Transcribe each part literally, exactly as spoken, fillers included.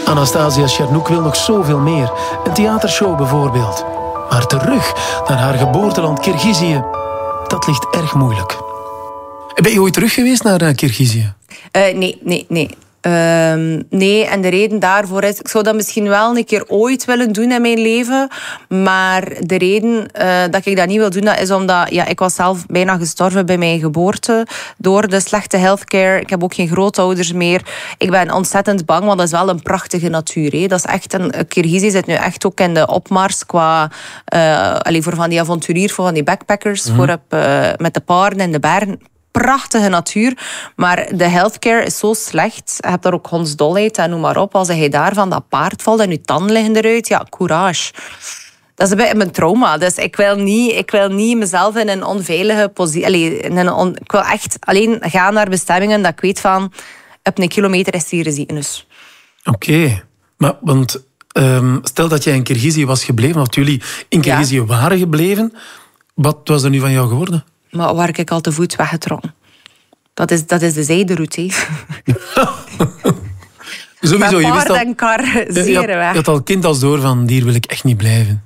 Anastasia Tchernouk wil nog zoveel meer. Een theatershow bijvoorbeeld. Maar terug naar haar geboorteland Kirgizië, dat ligt erg moeilijk. Ben je ooit terug geweest naar uh, Kirgizië? Uh, nee, nee, nee. Uh, nee, en de reden daarvoor is... Ik zou dat misschien wel een keer ooit willen doen in mijn leven. Maar de reden uh, dat ik dat niet wil doen, dat is omdat... Ja, ik was zelf bijna gestorven bij mijn geboorte. Door de slechte healthcare. Ik heb ook geen grootouders meer. Ik ben ontzettend bang, want dat is wel een prachtige natuur. Hè. Dat is echt een... Kirgizië zit nu echt ook in de opmars qua... Uh, allez, voor van die avonturiers, voor van die backpackers. Mm. Voor op, uh, met de paarden en de bergen. Prachtige natuur, maar de healthcare is zo slecht. Je hebt daar ook hondsdolheid en noem maar op. Als je daar van dat paard valt en je tanden liggen eruit, ja, courage. Dat is een beetje mijn trauma. Dus ik wil niet, ik wil niet mezelf in een onveilige positie... Allee, in een on, ik wil echt alleen gaan naar bestemmingen dat ik weet van... Op een kilometer is hier een ziekenhuis. Oké, okay. Maar want um, stel dat jij in Kirgizië was gebleven, of jullie in Kirgizië ja. waren gebleven, wat was er nu van jou geworden? Maar waar ik al te voet weggetrokken. Dat is, dat is de zijderoute. Sowieso, je wist al, en kar, zeer je, had, weg. je had al kind als door van, hier wil ik echt niet blijven.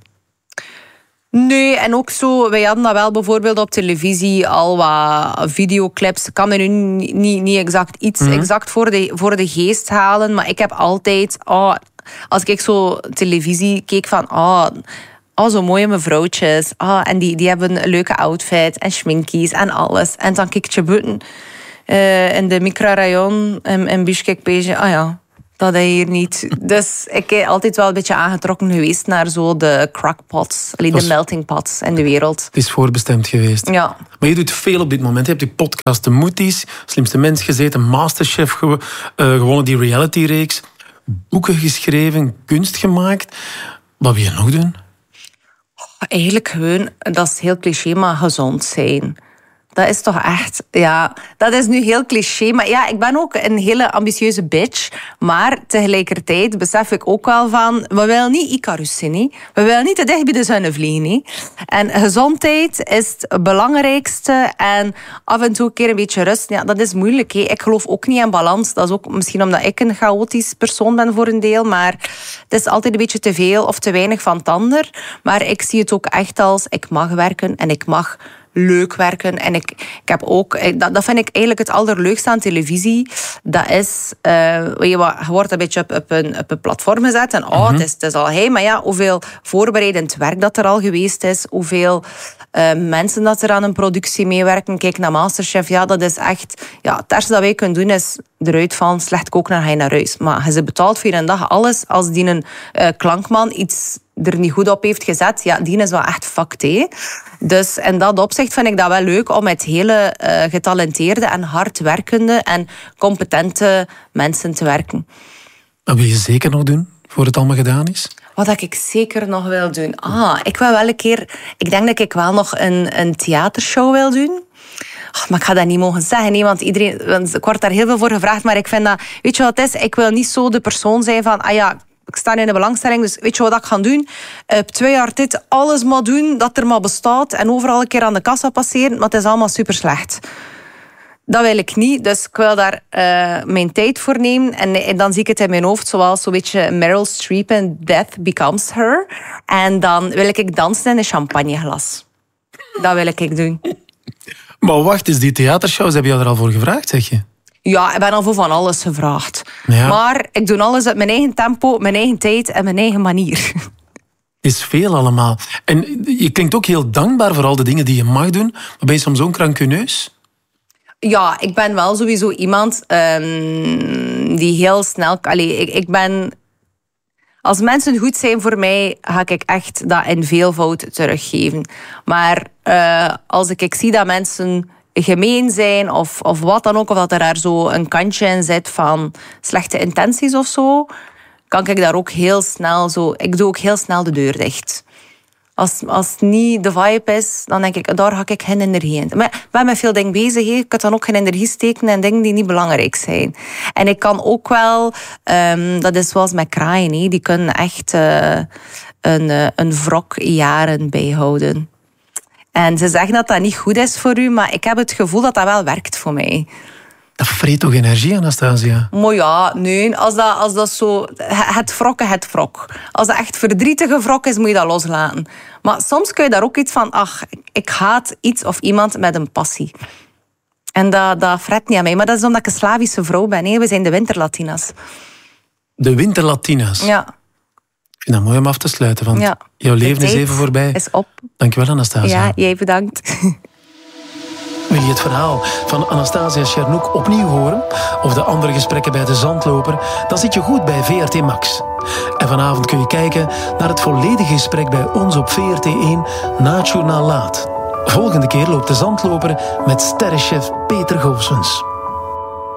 Nee, en ook zo, wij hadden dat wel bijvoorbeeld op televisie, al wat videoclips. Ik kan me nu niet, niet exact iets mm-hmm. exact voor de, voor de geest halen, maar ik heb altijd, oh, als ik zo televisie keek van... Oh, Oh, zo mooie mevrouwtjes. Oh, en die, die hebben een leuke outfit en schminkies en alles. En dan kijk je buiten uh, in de microrayon in, in Bishkek Beige. Ah ja, dat is hier niet. Dus ik ben altijd wel een beetje aangetrokken geweest naar zo de crackpots, allee, de melting pots in de wereld. Het is voorbestemd geweest. Ja. Maar je doet veel op dit moment. Je hebt die podcast De Moeties, Slimste Mens gezeten, Masterchef gewo- uh, gewonnen, die reality-reeks. Boeken geschreven, kunst gemaakt. Wat wil je nog doen? Eigenlijk gewoon, dat is heel cliché, maar gezond zijn. Dat is toch echt... Ja, dat is nu heel cliché. Maar ja, ik ben ook een hele ambitieuze bitch. Maar tegelijkertijd besef ik ook wel van... We willen niet Icarus zijn. He. We willen niet te dicht bij de zon vliegen. He. En gezondheid is het belangrijkste. En af en toe een keer een beetje rust. Ja, dat is moeilijk. He. Ik geloof ook niet in balans. Dat is ook misschien omdat ik een chaotisch persoon ben voor een deel. Maar het is altijd een beetje te veel of te weinig van het ander. Maar ik zie het ook echt als... Ik mag werken en ik mag... leuk werken. En ik, ik heb ook... Dat, dat vind ik eigenlijk het allerleukste aan televisie. Dat is... Uh, je, je wordt een beetje op, op, een, op een platform gezet. En oh, mm-hmm. het, is, het is al hey, maar ja, hoeveel voorbereidend werk dat er al geweest is. Hoeveel uh, mensen dat er aan een productie meewerken. Kijk naar Masterchef. Ja, dat is echt... Ja, het eerste dat wij kunnen doen is eruit vallen, slecht koken en ga je naar huis. Maar je betaalt voor een dag alles. Als die een uh, klankman iets er niet goed op heeft gezet, ja, die is wel echt fucked, hè. Dus in dat opzicht vind ik dat wel leuk om met hele uh, getalenteerde en hardwerkende en competente mensen te werken. Dat wil je zeker nog doen, voor het allemaal gedaan is? Wat ik zeker nog wil doen? Ah, ik wil wel een keer... Ik denk dat ik wel nog een, een theatershow wil doen. Oh, maar ik ga dat niet mogen zeggen, nee, want iedereen... Want ik word daar heel veel voor gevraagd, maar ik vind dat... Weet je wat het is? Ik wil niet zo de persoon zijn van... Ah ja, ik sta in de belangstelling, dus weet je wat ik ga doen? Op twee jaar tijd alles maar doen dat er maar bestaat en overal een keer aan de kassa passeren, maar het is allemaal super slecht. Dat wil ik niet, dus ik wil daar uh, mijn tijd voor nemen. En, en dan zie ik het in mijn hoofd, zoals zo'n beetje Meryl Streep in Death Becomes Her. En dan wil ik dansen in een champagneglas. Dat wil ik doen. Maar wacht eens, die theatershows, heb je er al voor gevraagd, zeg je? Ja, ik ben al voor van alles gevraagd. Ja. Maar ik doe alles op mijn eigen tempo, mijn eigen tijd en mijn eigen manier. Het is veel allemaal. En je klinkt ook heel dankbaar voor al de dingen die je mag doen. Maar ben je soms zo'n krankeneus? Ja, ik ben wel sowieso iemand um, die heel snel... Allee, ik, ik ben... Als mensen goed zijn voor mij, ga ik echt dat in veelvoud teruggeven. Maar uh, als ik, ik zie dat mensen gemeen zijn of, of wat dan ook, of dat er daar zo een kantje in zit van slechte intenties of zo, kan ik daar ook heel snel zo... Ik doe ook heel snel de deur dicht. Als, als het niet de vibe is, dan denk ik, daar ga ik geen energie in. Maar ik ben met veel dingen bezig. He. Ik kan dan ook geen energie steken in dingen die niet belangrijk zijn. En ik kan ook wel... Um, dat is zoals met kraaien. He. Die kunnen echt uh, een, uh, een wrok jaren bijhouden. En ze zeggen dat dat niet goed is voor u, maar ik heb het gevoel dat dat wel werkt voor mij. Dat vreet toch energie, Anastasia? Maar ja, nee. Als dat, als dat zo... Het wrokken, het wrok. Als dat echt verdrietige wrok is, moet je dat loslaten. Maar soms kun je daar ook iets van... Ach, ik haat iets of iemand met een passie. En dat, dat fret niet aan mij. Maar dat is omdat ik een Slavische vrouw ben. Hè. We zijn de winterlatina's. De winterlatina's? Ja. Ik vind dat mooi om af te sluiten, want ja. jouw leven is even voorbij. Is op. Dankjewel, Anastasia. Ja, jij bedankt. Wil je het verhaal van Anastasia Tchernouk opnieuw horen? Of de andere gesprekken bij De Zandloper? Dan zit je goed bij V R T Max. En vanavond kun je kijken naar het volledige gesprek bij ons op V R T één na het journaal laat. Volgende keer loopt De Zandloper met sterrenchef Peter Goossens.